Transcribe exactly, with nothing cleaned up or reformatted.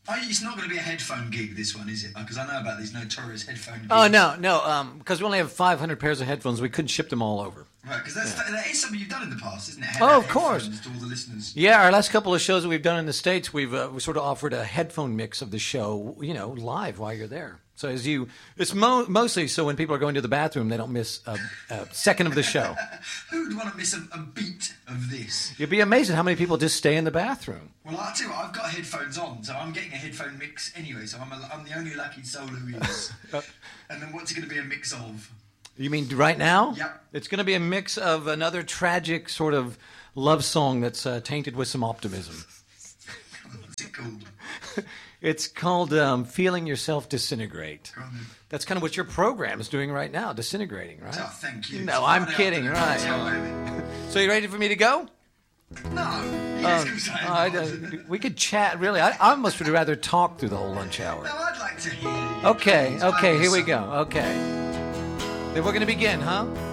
Oh, it's not going to be a headphone gig, this one, is it? Because I know about these notorious headphone gigs. Oh, no, no, um, because we only have five hundred pairs of headphones. We couldn't ship them all over. Right, because yeah. that is something you've done in the past, isn't it? Head oh, of course. To all the listeners. Yeah, our last couple of shows that we've done in the States, we've uh, we sort of offered a headphone mix of the show, you know, live while you're there. So as you, it's mo- mostly so when people are going to the bathroom, they don't miss a, a second of the show. Who would want to miss a, a beat of this? You'd be amazed at how many people just stay in the bathroom. Well, I'll tell you what, I've got headphones on, so I'm getting a headphone mix anyway, so I'm, a, I'm the only lucky soul who is. And then what's it going to be a mix of? You mean right now? Yep. It's going to be a mix of another tragic sort of love song that's uh, tainted with some optimism. What's it called? It's called um, Feeling Yourself Disintegrate. That's kind of what your program is doing right now, disintegrating, right? Oh, thank you. No, I'm kidding, right. right. So you ready for me to go? No. Yes, um, I, I, we could chat, really. I, I almost would rather talk through the whole lunch hour. No, I'd like to hear you. Okay, okay, here we go. Okay. Then we're going to begin, huh?